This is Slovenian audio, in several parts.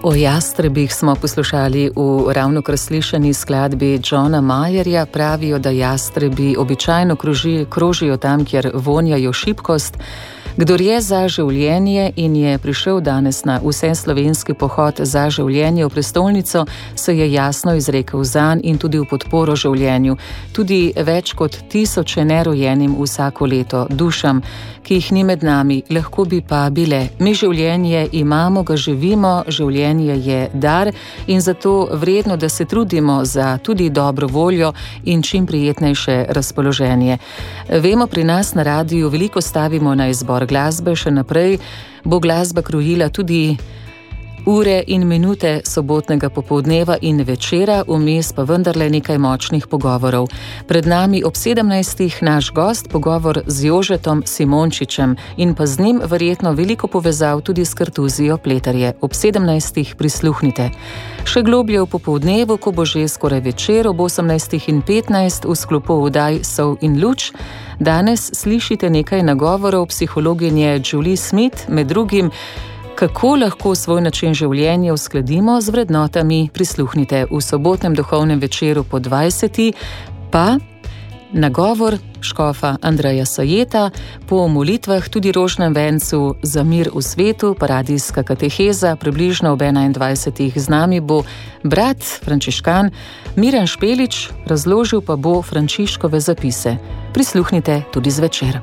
O jastrebih smo poslušali v ravnokar slišani skladbi Johna Mayerja. Pravijo, da jastrebi običajno krožijo tam, kjer vonjajo šibkost. Kdor je za življenje in je prišel danes na vseslovenski pohod za življenje v prestolnico, se je jasno izrekel zanj in tudi v podporo življenju. Tudi več kot 1000 nerojenim vsako leto dušam, ki jih ni med nami, lahko bi pa bile. Mi življenje imamo, ga živimo, življenje je dar in zato vredno, da se trudimo za tudi dobro voljo in čim prijetnejše razpoloženje. Vemo, pri nas na radiju veliko stavimo na izbor glasbe, še naprej bo glasba krojila tudi ure in minute sobotnega popoldneva in večera, vmes pa vendarle nekaj močnih pogovorov. Pred nami ob 17. naš gost, pogovor z Jožetom Simončičem in pa z njim verjetno veliko povezav tudi s Kartuzijo Pleterje. Ob 17. prisluhnite. Še globlje v popoldnevu, ko bo že skoraj večer, ob 18:15 v sklopu oddaj Sol in luč. Danes slišite nekaj nagovorov psihologinje Julie Smith, med drugim, kako lahko svoj način življenja uskladimo z vrednotami. Prisluhnite v sobotnem duhovnem večeru po 20. pa nagovor škofa Andreja Sajeta, po molitvah tudi rožnem vencu za mir v svetu, paradijska kateheza, približno ob 21. Z nami bo brat frančiškan Miran Špelič, razložil pa bo Frančiškove zapise. Prisluhnite tudi zvečer.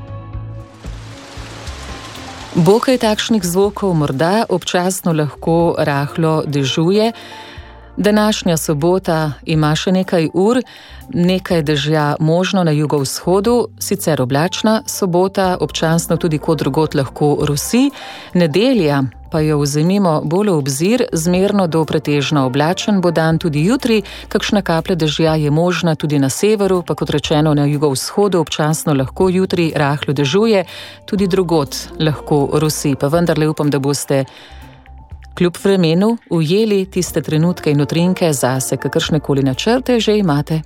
Bo kaj takšnih zvokov, morda občasno lahko rahlo dežuje. Današnja sobota ima še nekaj ur, nekaj dežja možno na jugovzhodu, sicer oblačna sobota, občasno tudi kot drugod lahko rosi. Nedelja pa jo vzemimo bolj v obzir, zmerno do pretežno oblačen bo dan tudi jutri, kakšna kaplja dežja je možna tudi na severu, pa kot rečeno na jugovzhodu občasno lahko jutri rahlo dežuje, tudi drugod lahko rosi, pa vendarle upam, da boste kljub vremenu ujeli tiste trenutke in utrinke zase, kakršnekoli načrte že imate.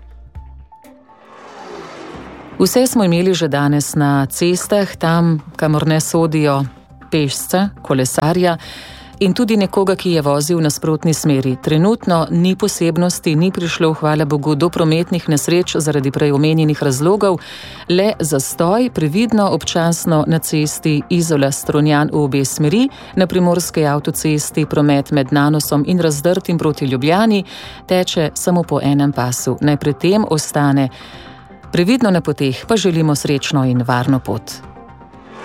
Vse smo imeli že danes na cestah, tam, kamor ne sodijo pešca, kolesarja in tudi nekoga, ki je vozil v nasprotni smeri. Trenutno ni posebnosti, ni prišlo, hvala Bogu, do prometnih nesreč zaradi prej omenjenih razlogov, le zastoj, previdno občasno na cesti Izola-Strunjan v obe smeri, na primorski avtocesti promet med Nanosom in Razdrtim proti Ljubljani teče samo po enem pasu. Naj pri tem ostane previdno na poteh, pa želimo srečno in varno pot.